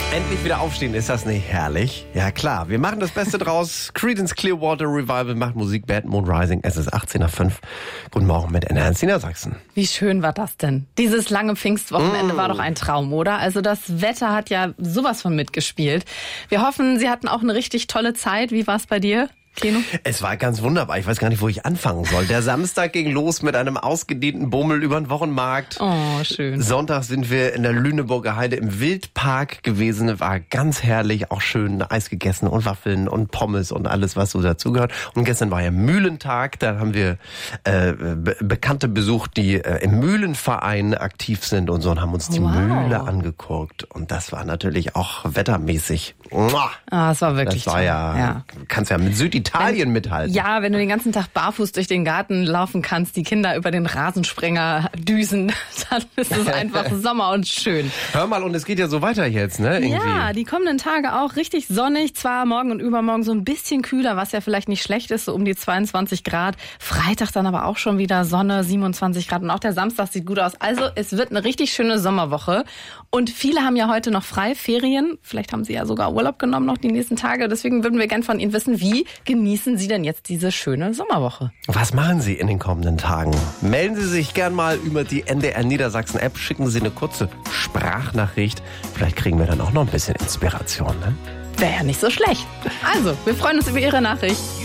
Endlich wieder aufstehen, ist das nicht herrlich? Ja klar, wir machen das Beste draus. Creedence Clearwater Revival macht Musik, Bad Moon Rising. Es ist 18:05 Guten Morgen mit Enhanced Niedersachsen. Wie schön war das denn? Dieses lange Pfingstwochenende war doch ein Traum, oder? Also das Wetter hat ja sowas von mitgespielt. Wir hoffen, Sie hatten auch eine richtig tolle Zeit. Wie war es bei dir? Kino? Es war ganz wunderbar. Ich weiß gar nicht, wo ich anfangen soll. Der Samstag ging los mit einem ausgedehnten Bummel über den Wochenmarkt. Oh, schön. Sonntag sind wir in der Lüneburger Heide im Wildpark gewesen. War ganz herrlich, auch schön Eis gegessen und Waffeln und Pommes und alles, was so dazugehört. Und gestern war ja Mühlentag. Da haben wir Bekannte besucht, die im Mühlenverein aktiv sind und so, und haben uns die Mühle angeguckt. Und das war natürlich auch wettermäßig. Das war wirklich toll. Das war ja, kannst ja mit Süditalien mithalten. Ja, wenn du den ganzen Tag barfuß durch den Garten laufen kannst, die Kinder über den Rasensprenger düsen, dann ist es einfach Sommer und schön. Hör mal, und es geht ja so weiter jetzt, ne? Irgendwie. Ja, die kommenden Tage auch richtig sonnig, zwar morgen und übermorgen so ein bisschen kühler, was ja vielleicht nicht schlecht ist, so um die 22 Grad. Freitag dann aber auch schon wieder Sonne, 27 Grad, und auch der Samstag sieht gut aus. Also es wird eine richtig schöne Sommerwoche, und viele haben ja heute noch frei, Ferien. Vielleicht haben sie ja sogar Urlaub genommen noch die nächsten Tage. Deswegen würden wir gern von Ihnen wissen, wie genießen Sie denn jetzt diese schöne Sommerwoche? Was machen Sie in den kommenden Tagen? Melden Sie sich gern mal über die NDR Niedersachsen App. Schicken Sie eine kurze Sprachnachricht. Vielleicht kriegen wir dann auch noch ein bisschen Inspiration, ne? Wäre ja nicht so schlecht. Also, wir freuen uns über Ihre Nachricht.